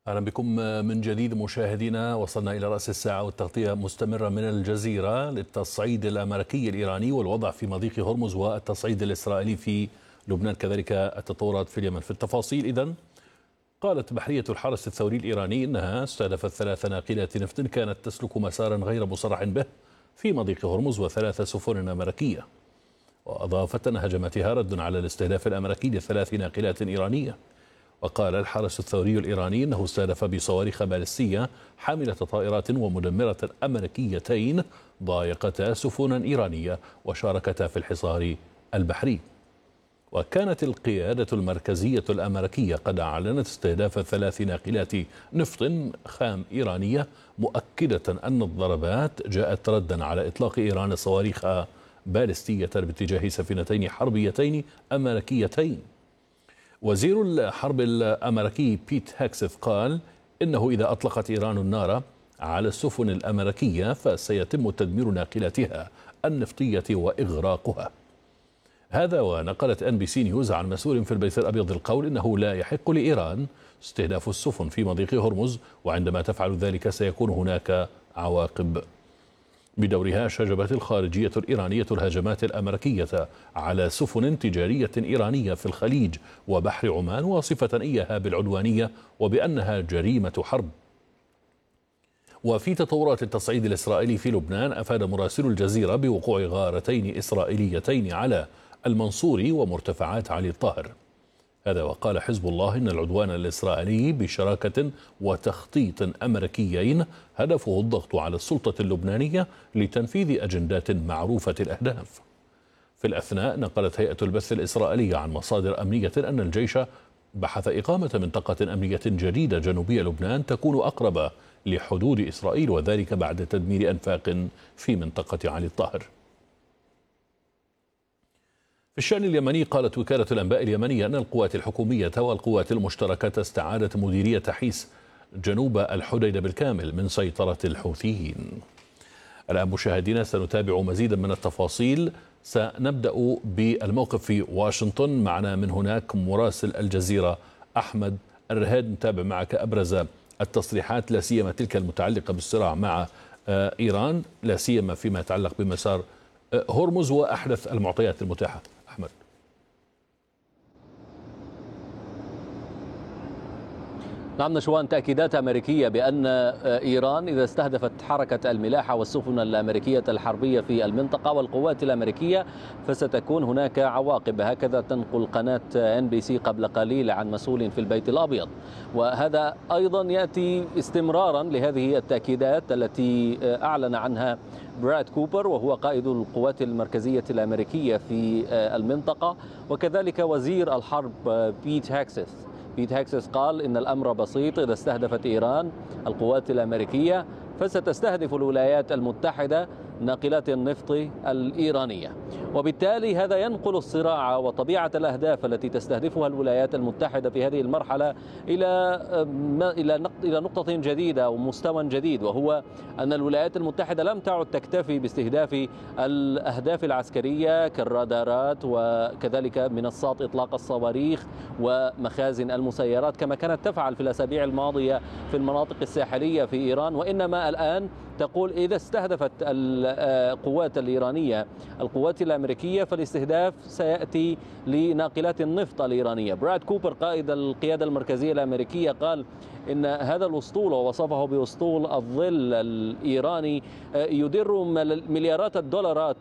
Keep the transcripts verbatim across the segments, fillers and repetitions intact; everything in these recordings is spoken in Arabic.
أهلا بكم من جديد مشاهدينا. وصلنا إلى رأس الساعة والتغطية مستمرة من الجزيرة للتصعيد الأمريكي الإيراني والوضع في مضيق هرمز والتصعيد الإسرائيلي في لبنان، كذلك التطورات في اليمن. في التفاصيل إذن قالت بحرية الحرس الثوري الإيراني إنها استهدفت ثلاث ناقلات نفط كانت تسلك مسارا غير مصرح به في مضيق هرمز وثلاث سفن أمريكية، وأضافت أن هجماتها رد على الاستهداف الأمريكي لثلاث ناقلات إيرانية. وقال الحرس الثوري الإيراني أنه استهدف بصواريخ باليستية حاملة طائرات ومدمرة أمريكيتين ضايقتا سفنا إيرانية وشاركتا في الحصار البحري. وكانت القيادة المركزية الأمريكية قد أعلنت استهداف ثلاث ناقلات نفط خام إيرانية، مؤكدة أن الضربات جاءت ردا على إطلاق إيران صواريخ باليستية باتجاه سفينتين حربيتين أمريكيتين. وزير الحرب الأمريكي بيت هاكسيث قال إنه إذا أطلقت إيران النار على السفن الأمريكية فسيتم تدمير ناقلاتها النفطية وإغراقها. هذا ونقلت إن بي سي نيوز عن مسؤول في البيت الأبيض القول إنه لا يحق لإيران استهداف السفن في مضيق هرمز، وعندما تفعل ذلك سيكون هناك عواقب. بدورها شجبت الخارجية الإيرانية الهجمات الأمريكية على سفن تجارية إيرانية في الخليج وبحر عمان، واصفة إياها بالعدوانية وبأنها جريمة حرب. وفي تطورات التصعيد الإسرائيلي في لبنان، أفاد مراسل الجزيرة بوقوع غارتين إسرائيليتين على المنصوري ومرتفعات علي الطاهر. هذا وقال حزب الله إن العدوان الإسرائيلي بشراكة وتخطيط أمريكيين هدفه الضغط على السلطة اللبنانية لتنفيذ أجندات معروفة الأهداف. في الأثناء نقلت هيئة البث الإسرائيلية عن مصادر أمنية أن الجيش بحث إقامة منطقة أمنية جديدة جنوبية لبنان تكون أقرب لحدود إسرائيل، وذلك بعد تدمير أنفاق في منطقة علي الطاهر. في الشأن اليمني، قالت وكالة الأنباء اليمنية أن القوات الحكومية والقوات المشتركة استعادت مديرية حيس جنوب الحديدة بالكامل من سيطرة الحوثيين. الآن مشاهدينا سنتابع مزيدا من التفاصيل. سنبدأ بالموقف في واشنطن. معنا من هناك مراسل الجزيرة أحمد الرهاد، نتابع معك أبرز التصريحات، لا سيما تلك المتعلقة بالصراع مع إيران، لا سيما فيما يتعلق بمسار هرمز وأحدث المعطيات المتاحة. أحمد. نعم نشوان، تأكيدات أمريكية بأن إيران إذا استهدفت حركة الملاحة والسفن الأمريكية الحربية في المنطقة والقوات الأمريكية فستكون هناك عواقب. هكذا تنقل قناة إن بي سي قبل قليل عن مسؤول في البيت الأبيض، وهذا أيضا يأتي استمرارا لهذه التأكيدات التي أعلن عنها براد كوبر وهو قائد القوات المركزية الأمريكية في المنطقة، وكذلك وزير الحرب بيت هاكسيث. بيت هاكسيث قال إن الأمر بسيط، إذا استهدفت إيران القوات الأمريكية فستستهدف الولايات المتحدة ناقلات النفط الإيرانية، وبالتالي هذا ينقل الصراع وطبيعة الأهداف التي تستهدفها الولايات المتحدة في هذه المرحلة إلى إلى إلى نقطة جديدة ومستوى جديد، وهو أن الولايات المتحدة لم تعد تكتفي باستهداف الأهداف العسكرية كالرادارات وكذلك منصات إطلاق الصواريخ ومخازن المسيرات كما كانت تفعل في الأسابيع الماضية في المناطق الساحلية في إيران، وإنما الآن تقول إذا استهدفت القوات الإيرانية القوات الأمريكية فالاستهداف سيأتي لناقلات النفط الإيرانية. براد كوبر قائد القيادة المركزية الأمريكية قال إن هذا الأسطول، ووصفه بأسطول الظل الإيراني، يدر مليارات الدولارات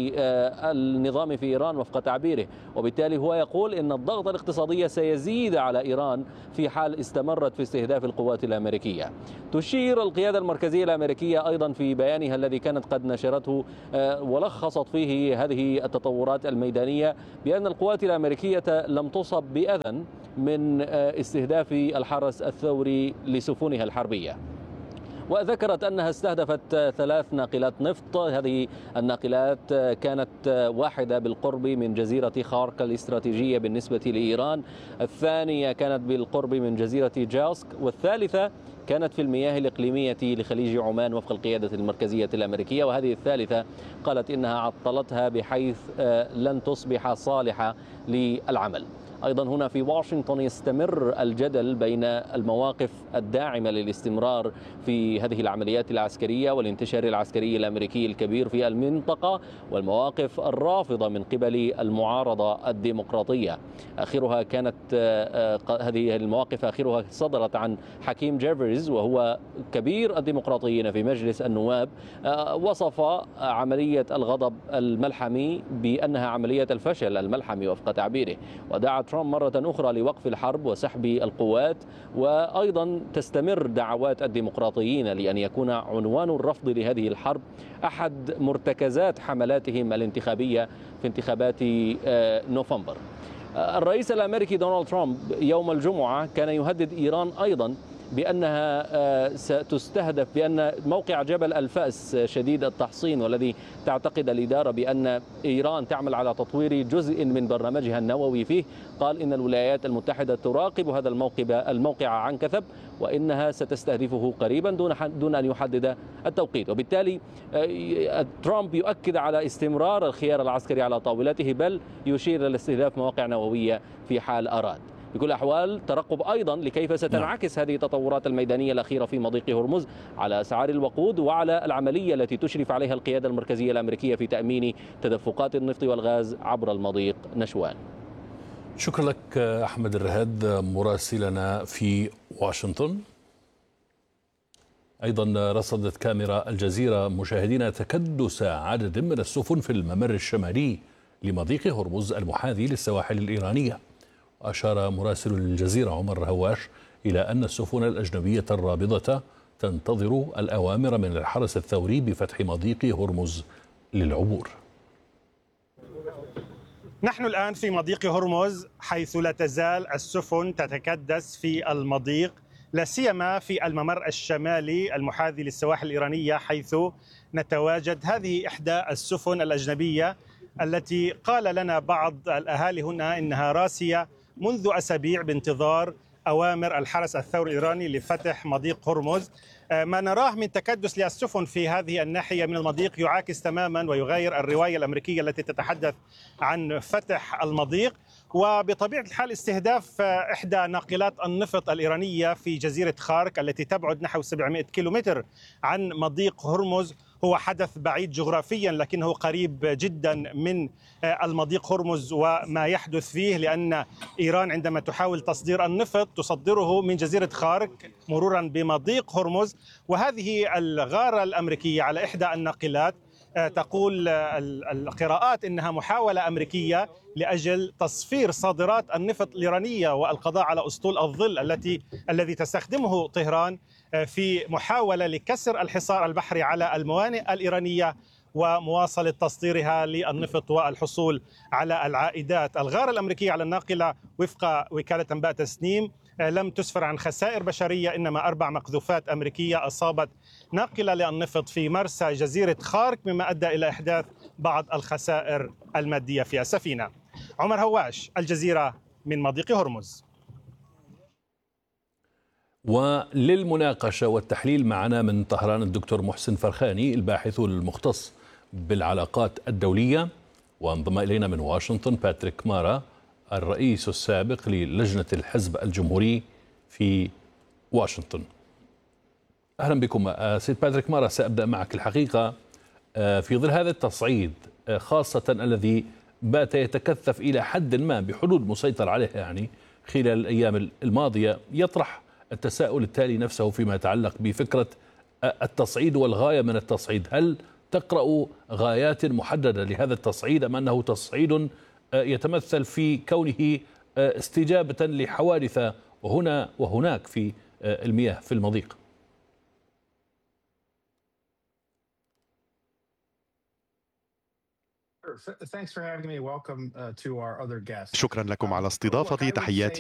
للنظام في إيران وفق تعبيره، وبالتالي هو يقول إن الضغط الاقتصادي سيزيد على إيران في حال استمرت في استهداف القوات الأمريكية. تشير القيادة المركزية الأمريكية أيضا في بيانها الذي كانت قد نشرته ولخصت فيه هذه التطورات الميدانية بأن القوات الأمريكية لم تصب بأذى من استهداف الحرس الثوري لسفنها الحربية، وذكرت أنها استهدفت ثلاث ناقلات نفط. هذه الناقلات كانت واحدة بالقرب من جزيرة خارك الاستراتيجية بالنسبة لإيران، الثانية كانت بالقرب من جزيرة جاسك، والثالثة كانت في المياه الإقليمية لخليج عمان وفق القيادة المركزية الأمريكية، وهذه الثالثة قالت إنها عطلتها بحيث لن تصبح صالحة للعمل. أيضا هنا في واشنطن يستمر الجدل بين المواقف الداعمة للاستمرار في هذه العمليات العسكرية والانتشار العسكري الأمريكي الكبير في المنطقة، والمواقف الرافضة من قبل المعارضة الديمقراطية. آخرها كانت هذه المواقف آخرها صدرت عن حكيم جيفرز، وهو كبير الديمقراطيين في مجلس النواب، وصف عملية الغضب الملحمي بأنها عملية الفشل الملحمي وفق تعبيره، ودعا ترامب مرة أخرى لوقف الحرب وسحب القوات. وأيضا تستمر دعوات الديمقراطيين لأن يكون عنوان الرفض لهذه الحرب أحد مرتكزات حملاتهم الانتخابية في انتخابات نوفمبر. الرئيس الأمريكي دونالد ترامب يوم الجمعة كان يهدد إيران أيضا بأنها ستستهدف، بأن موقع جبل الفأس شديد التحصين والذي تعتقد الإدارة بأن إيران تعمل على تطوير جزء من برنامجها النووي فيه، قال إن الولايات المتحدة تراقب هذا الموقع الموقع عن كثب، وإنها ستستهدفه قريبا دون دون أن يحدد التوقيت. وبالتالي ترامب يؤكد على استمرار الخيار العسكري على طاولته، بل يشير إلى استهداف مواقع نووية في حال أراد. بكل الأحوال ترقب أيضا لكيف ستنعكس هذه التطورات الميدانية الأخيرة في مضيق هرمز على أسعار الوقود وعلى العملية التي تشرف عليها القيادة المركزية الأمريكية في تأمين تدفقات النفط والغاز عبر المضيق. نشوان. شكرا لك أحمد الرهاد مراسلنا في واشنطن. أيضا رصدت كاميرا الجزيرة مشاهدين تكدس عدد من السفن في الممر الشمالي لمضيق هرمز المحاذي للسواحل الإيرانية. أشار مراسل الجزيرة عمر هواش إلى أن السفن الأجنبية الرابضة تنتظر الأوامر من الحرس الثوري بفتح مضيق هرمز للعبور. نحن الآن في مضيق هرمز، حيث لا تزال السفن تتكدس في المضيق، لا سيما في الممر الشمالي المحاذي للسواحل الإيرانية، حيث نتواجد. هذه إحدى السفن الأجنبية التي قال لنا بعض الأهالي هنا إنها راسية منذ أسابيع بانتظار أوامر الحرس الثوري الإيراني لفتح مضيق هرمز. ما نراه من تكدس للسفن في هذه الناحية من المضيق يعاكس تماما ويغير الرواية الأمريكية التي تتحدث عن فتح المضيق، وبطبيعة الحال استهداف إحدى ناقلات النفط الإيرانية في جزيرة خارك التي تبعد نحو سبعمائة كيلومتر عن مضيق هرمز هو حدث بعيد جغرافيا، لكنه قريب جدا من المضيق هرمز وما يحدث فيه، لأن إيران عندما تحاول تصدير النفط تصدره من جزيرة خارك مرورا بمضيق هرمز. وهذه الغارة الأمريكية على إحدى الناقلات تقول القراءات إنها محاولة أمريكية لأجل تصفير صادرات النفط الإيرانية والقضاء على أسطول الظل التي الذي تستخدمه طهران في محاولة لكسر الحصار البحري على الموانئ الإيرانية ومواصلة تصديرها للنفط والحصول على العائدات. الغارة الأمريكية على الناقلة وفق وكالة أنباء تسنيم لم تسفر عن خسائر بشرية، إنما أربع مقذوفات أمريكية أصابت ناقلة للنفط في مرسى جزيرة خارك، مما أدى إلى إحداث بعض الخسائر المادية في السفينة. عمر هواش، الجزيرة، من مضيق هرمز. وللمناقشة والتحليل معنا من طهران الدكتور محسن فرخاني الباحث المختص بالعلاقات الدولية، وانضم إلينا من واشنطن باتريك مارا الرئيس السابق للجنة الحزب الجمهوري في واشنطن. أهلا بكم. سيد باتريك مارا، سأبدأ معك. الحقيقة في ظل هذا التصعيد خاصة الذي بات يتكثف إلى حد ما بحدود مسيطر عليه يعني خلال الأيام الماضية، يطرح التساؤل التالي نفسه فيما يتعلق بفكرة التصعيد والغاية من التصعيد. هل تقرأ غايات محددة لهذا التصعيد أم أنه تصعيد يتمثل في كونه استجابة لحوادث وهنا وهناك في المياه في المضيق؟ شكرا لكم على استضافتي. تحياتي